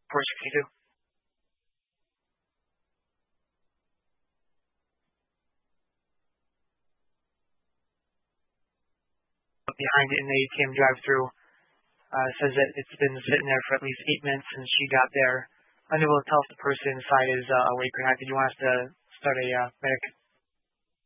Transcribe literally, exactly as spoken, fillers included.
four sixty-two. Behind it in the A T M drive-through. Uh, says that it's been sitting there for at least eight minutes since she got there. Unable to tell if the person inside is uh, awake or not. Did you want us to start a uh, medic